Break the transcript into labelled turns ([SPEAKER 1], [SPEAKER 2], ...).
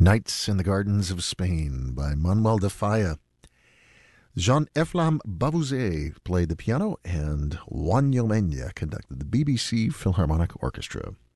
[SPEAKER 1] Nights in the Gardens of Spain by Manuel de Falla. Jean-Ephraim Bavouzet played the piano, and Juan Yomenya conducted the BBC Philharmonic Orchestra.